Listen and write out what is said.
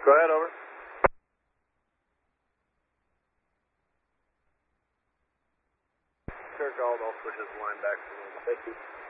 Go ahead, over. Kirk Aldall pushes the line back to the line. Thank you.